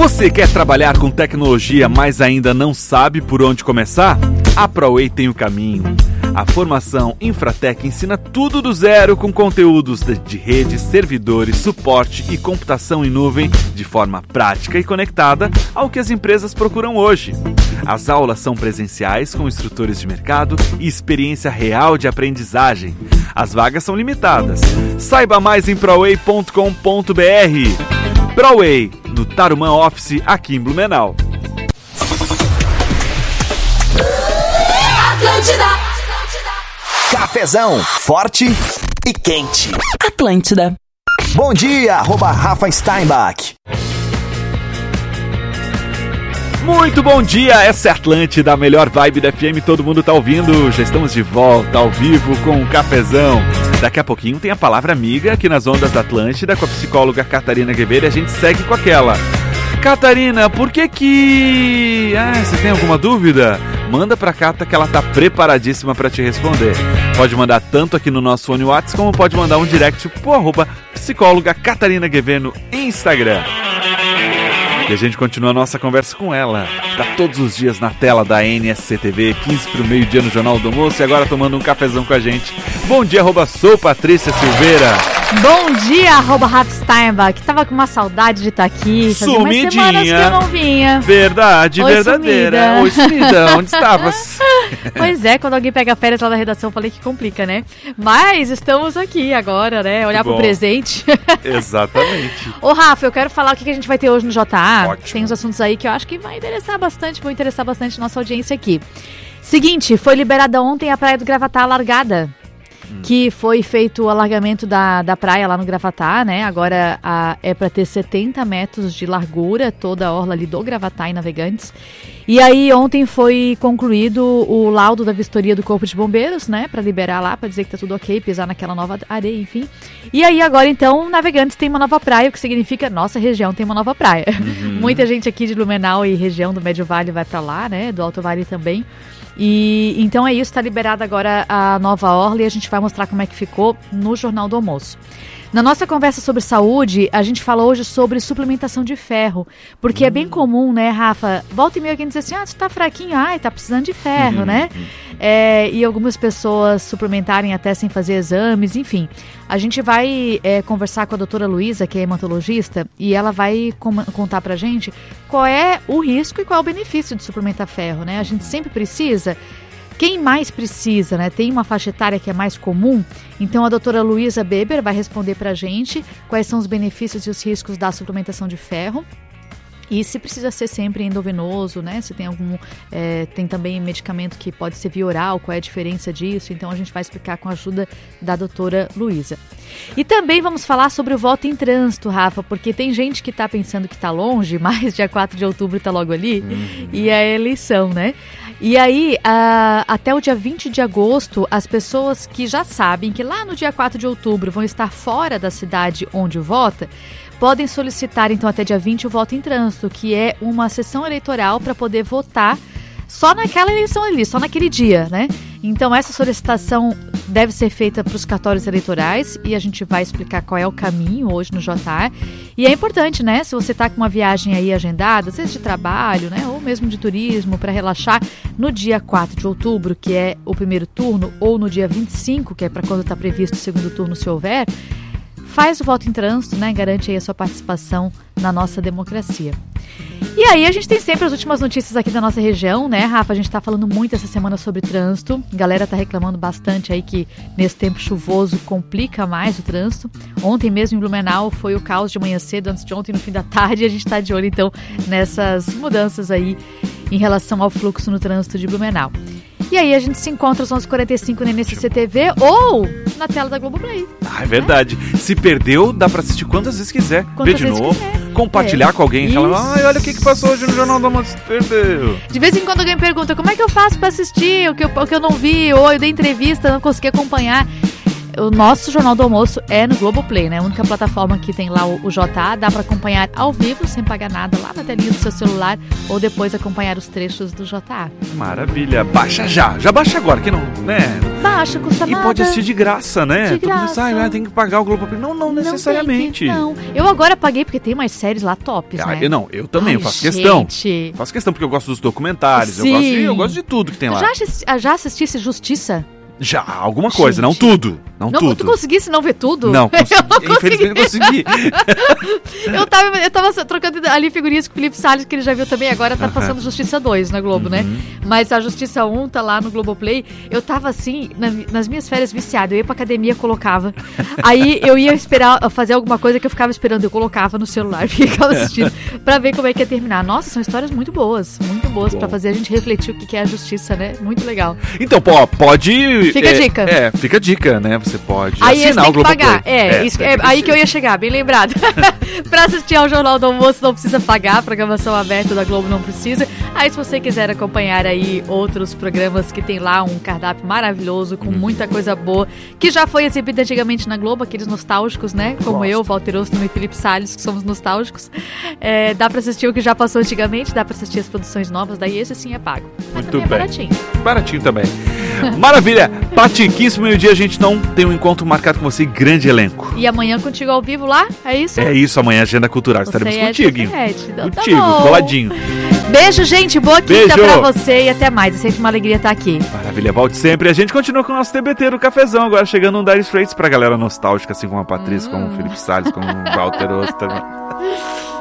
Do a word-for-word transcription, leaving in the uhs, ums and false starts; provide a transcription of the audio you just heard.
Você quer trabalhar com tecnologia, mas ainda não sabe por onde começar? A ProWay tem o caminho. A formação Infratec ensina tudo do zero com conteúdos de rede, servidores, suporte e computação em nuvem de forma prática e conectada ao que as empresas procuram hoje. As aulas são presenciais com instrutores de mercado e experiência real de aprendizagem. As vagas são limitadas. Saiba mais em proway ponto com ponto b r. ProWay, no Tarumã Office, aqui em Blumenau. Atlântida. Cafezão, forte e quente. Atlântida. Bom dia, arroba Rafa Steinbach. Muito bom dia, essa é a Atlântida, a melhor vibe da F M, todo mundo tá ouvindo. Já estamos de volta, ao vivo, com o Cafezão. Daqui a pouquinho tem a palavra amiga aqui nas ondas da Atlântida com a psicóloga Catarina Guevara e a gente segue com aquela. Catarina, por que que... Ah, você tem alguma dúvida? Manda pra Cata que ela tá preparadíssima pra te responder. Pode mandar tanto aqui no nosso Fone WhatsApp, como pode mandar um direct pro arroba psicóloga Catarina Guevara no Instagram. E a gente continua a nossa conversa com ela. Tá todos os dias na tela da N S C T V, quinze pro meio-dia no Jornal do Almoço e agora tomando um cafezão com a gente. Bom dia, arroba sou Patrícia Silveira. Bom dia, arroba Rafa Steinbach. Tava com uma saudade de estar aqui. Fazia umas semanas que eu não vinha. Verdade, Oi, verdadeira. Sumida. Oi, sumida. Onde estavas? Pois é, quando alguém pega férias lá da redação, eu falei que complica, né? Mas estamos aqui agora, né? Olhar pro presente. Exatamente. Ô, Rafa, eu quero falar o que a gente vai ter hoje no J A. Ótimo. Tem uns assuntos aí que eu acho que vai interessar bastante, vão interessar bastante nossa audiência aqui. Seguinte, foi liberada ontem a Praia do Gravatá alargada. Que foi feito o alargamento da, da praia lá no Gravatá, né? Agora a, é para ter setenta metros de largura, toda a orla ali do Gravatá e Navegantes. E aí ontem foi concluído o laudo da vistoria do Corpo de Bombeiros, né? Para liberar lá, para dizer que tá tudo ok, pisar naquela nova areia, enfim. E aí agora então Navegantes tem uma nova praia, o que significa nossa região tem uma nova praia. Uhum. Muita gente aqui de Blumenau e região do Médio Vale vai para lá, né? Do Alto Vale também. E então é isso, está liberada agora a nova orla e a gente vai mostrar como é que ficou no Jornal do Almoço. Na nossa conversa sobre saúde, a gente fala hoje sobre suplementação de ferro, porque hum. é bem comum, né, Rafa? Volta e meia alguém diz assim, ah, tu tá fraquinho, ai, tá precisando de ferro, uhum. né? É, e algumas pessoas suplementarem até sem fazer exames, enfim. A gente vai é, conversar com a doutora Luísa, que é hematologista, e ela vai com- contar pra gente qual é o risco e qual é o benefício de suplementar ferro, né? A gente sempre precisa... Quem mais precisa, né? Tem uma faixa etária que é mais comum, então a doutora Luísa Beber vai responder pra gente quais são os benefícios e os riscos da suplementação de ferro. E se precisa ser sempre endovenoso, né? Se tem algum... É, tem também medicamento que pode ser via oral, qual é a diferença disso? Então a gente vai explicar com a ajuda da doutora Luísa. E também vamos falar sobre o voto em trânsito, Rafa, porque tem gente que está pensando que está longe, mas dia quatro de outubro está logo ali, uhum. e é a eleição, né? E aí, uh, até o dia vinte de agosto, as pessoas que já sabem que lá no dia quatro de outubro vão estar fora da cidade onde vota, podem solicitar, então, até dia vinte o voto em trânsito, que é uma sessão eleitoral para poder votar só naquela eleição ali, só naquele dia, né? Então, essa solicitação deve ser feita para os cartórios eleitorais e a gente vai explicar qual é o caminho hoje no J A. E é importante, né? Se você está com uma viagem aí agendada, às vezes de trabalho, né? Ou mesmo de turismo, para relaxar, no dia quatro de outubro, que é o primeiro turno, ou no dia vinte e cinco, que é para quando está previsto o segundo turno, se houver, faz o voto em trânsito, né? Garante aí a sua participação na nossa democracia. E aí a gente tem sempre as últimas notícias aqui da nossa região, né, Rafa? A gente tá falando muito essa semana sobre trânsito. A galera tá reclamando bastante aí que nesse tempo chuvoso complica mais o trânsito. Ontem mesmo em Blumenau foi o caos de manhã cedo, antes de ontem no fim da tarde. E a gente tá de olho então nessas mudanças aí em relação ao fluxo no trânsito de Blumenau. E aí a gente se encontra às onze e quarenta e cinco na N S C T V ou na tela da Globoplay. Ah, é verdade. É? Se perdeu, dá pra assistir quantas vezes quiser. Quantas Ver de novo, quiser. Compartilhar é. com alguém. Falar, ai, olha o que, que passou hoje no Jornal do Almoço. Perdeu. De vez em quando alguém pergunta, como é que eu faço pra assistir o que eu, o que eu não vi? Ou eu dei entrevista, não consegui acompanhar. o nosso Jornal do Almoço é no Globoplay, né? A única plataforma que tem lá o, o J A. Dá pra acompanhar ao vivo, sem pagar nada, lá na telinha do seu celular, ou depois acompanhar os trechos do J A. Maravilha. Baixa já. Já baixa agora, que não, né? Baixa, custa e nada. E pode assistir de graça, né? De graça. Todo mundo sai, ah, tem que pagar o Globoplay. Não, não necessariamente. Não, tem que, não. Eu agora paguei porque tem umas séries lá tops, ah, né? Eu não, eu também, Ai, eu faço gente. questão. Faço questão porque eu gosto dos documentários, eu gosto, de, eu gosto de tudo que tem lá. Já, assisti, já assistisse Justiça? Já, alguma coisa, Gente. não tudo. Não, não tudo. Tu conseguisse não ver tudo? Não, consegui, eu não infelizmente consegui. eu, tava, eu tava trocando ali figurinhas com o Felipe Salles, que ele já viu também, agora tá passando uhum. Justiça dois na Globo, uhum. né? Mas a Justiça um tá lá no Globoplay. Eu tava assim, na, nas minhas férias viciada, eu ia pra academia, colocava. Aí eu ia esperar, fazer alguma coisa que eu ficava esperando, eu colocava no celular, ficava assistindo, pra ver como é que ia terminar. Nossa, são histórias muito boas, muito boas, Bom. pra fazer a gente refletir o que é a justiça, né? Muito legal. Então, pô, pode... Fica é, a dica. É, fica a dica, né? Você pode aí assinar tem o Globoplay. Pagar. É, é, isso, é aí que eu ia chegar, bem lembrado. Pra assistir ao Jornal do Almoço não precisa pagar, a programação aberta da Globo não precisa. Aí se você quiser acompanhar aí outros programas que tem lá um cardápio maravilhoso, com hum. muita coisa boa, que já foi exibido antigamente na Globo, aqueles nostálgicos, né? Como Gosto. eu, Walter Osterman e Felipe Salles, que somos nostálgicos. É, dá pra assistir o que já passou antigamente, dá pra assistir as produções novas, daí esse sim é pago. Mas Muito também bem. é baratinho. Baratinho também. Maravilha! Pati, quinze meio-dia a gente não tem um encontro marcado com você, grande elenco. E amanhã contigo ao vivo lá? É isso? É isso, amanhã Agenda Cultural. Você Estaremos é contigo. Então contigo, tá coladinho. Beijo, gente. Boa quinta Beijo. pra você e até mais. É sempre uma alegria estar aqui. Maravilha, volte sempre. A gente continua com o nosso T B T do Cafezão, agora chegando um Dire Straits pra galera nostálgica, assim como a Patrícia, hum. como o Felipe Salles, como o Walter Osterman.